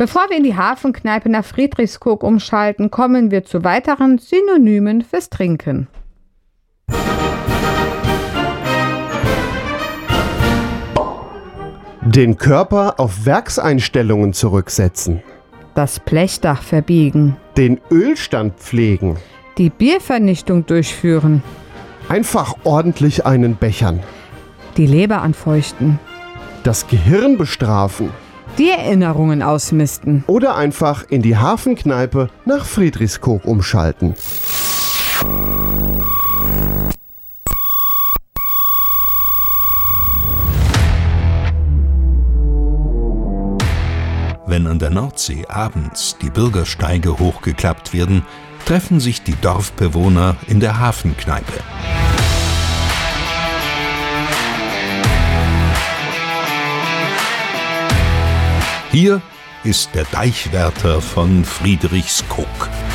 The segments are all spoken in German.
Bevor wir in die Hafenkneipe nach Friedrichskoog umschalten, kommen wir zu weiteren Synonymen fürs Trinken. Den Körper auf Werkseinstellungen zurücksetzen. Das Blechdach verbiegen. Den Ölstand pflegen. Die Biervernichtung durchführen. Einfach ordentlich einen bechern. Die Leber anfeuchten. Das Gehirn bestrafen. Die Erinnerungen ausmisten. Oder einfach in die Hafenkneipe nach Friedrichskoog umschalten. Wenn an der Nordsee abends die Bürgersteige hochgeklappt werden, treffen sich die Dorfbewohner in der Hafenkneipe. Hier ist der Deichwärter von Friedrichskoog.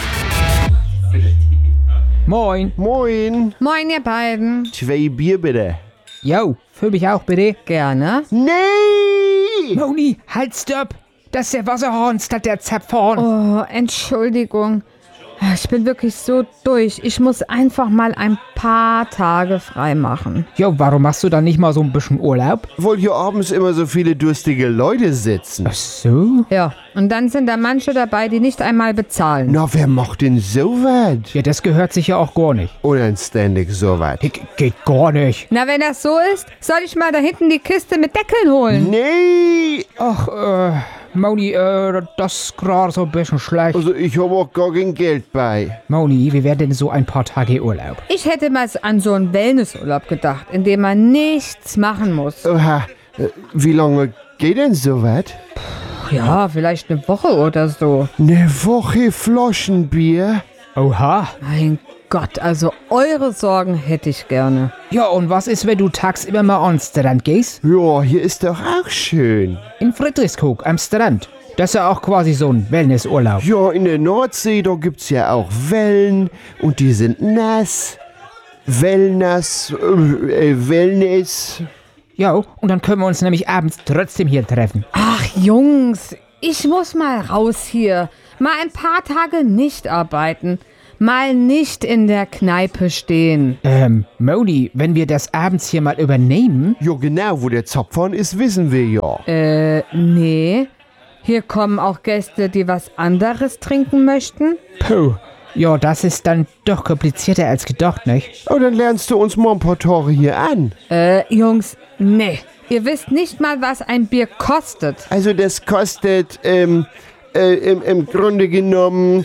Moin. Moin. Moin, ihr beiden. 2 Bier bitte. Jo, für mich auch bitte. Gerne. Nee! Moni, halt, stopp. Das ist der Wasserhorn statt der Zapfhorn. Oh, Entschuldigung. Ich bin wirklich so durch. Ich muss einfach mal ein paar Tage frei machen. Jo, warum machst du dann nicht mal so ein bisschen Urlaub? Weil hier abends immer so viele durstige Leute sitzen. Ach so? Ja, und dann sind da manche dabei, die nicht einmal bezahlen. Na, wer macht denn so was? Ja, das gehört sich ja auch gar nicht. Unanständig so was. Geht gar nicht. Na, wenn das so ist, soll ich mal da hinten die Kiste mit Deckeln holen? Nee! Ach, Moni, das ist gerade so ein bisschen schlecht. Also ich habe auch gar kein Geld bei. Moni, wie wäre denn so ein paar Tage Urlaub? Ich hätte mal an so einen Wellnessurlaub gedacht, in dem man nichts machen muss. Oha, wie lange geht denn so was? Ja, vielleicht eine Woche oder so. Eine Woche Flaschenbier? Oha. Mein Gott, also eure Sorgen hätte ich gerne. Ja, und was ist, wenn du tagsüber mal an den Strand gehst? Ja, hier ist doch auch schön. In Friedrichskoog am Strand. Das ist ja auch quasi so ein Wellnessurlaub. Ja, in der Nordsee, da gibt's ja auch Wellen und die sind nass. Wellness. Ja, und dann können wir uns nämlich abends trotzdem hier treffen. Ach Jungs, ich muss mal raus hier. Mal ein paar Tage nicht arbeiten. Mal nicht in der Kneipe stehen. Moni, wenn wir das abends hier mal übernehmen... Ja, genau, wo der Zapfhahn ist, wissen wir ja. Nee. Hier kommen auch Gäste, die was anderes trinken möchten. Puh, ja, das ist dann doch komplizierter als gedacht, nicht? Oh, dann lernst du uns mal ein paar Tage hier an. Jungs, nee. Ihr wisst nicht mal, was ein Bier kostet. Also das kostet, im Grunde genommen,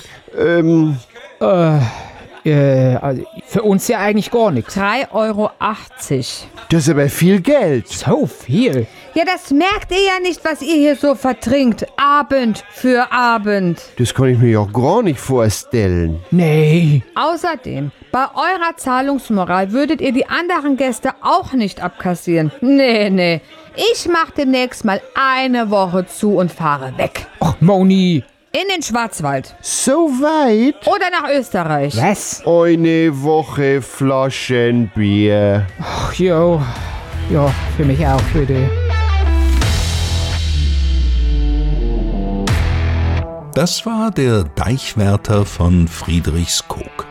Also für uns ja eigentlich gar nichts. 3,80 Euro. das ist aber viel Geld. So viel? Ja, das merkt ihr ja nicht, was ihr hier so vertrinkt. Abend für Abend. Das kann ich mir ja gar nicht vorstellen. Nee. Außerdem, bei eurer Zahlungsmoral würdet ihr die anderen Gäste auch nicht abkassieren. Nee. Ich mach demnächst mal eine Woche zu und fahre weg. Ach, Moni. In den Schwarzwald. So weit? Oder nach Österreich. Was? Eine Woche Flaschenbier. Ach, jo. Ja, für mich auch, bitte. Das war der Deichwärter von Friedrichskoog.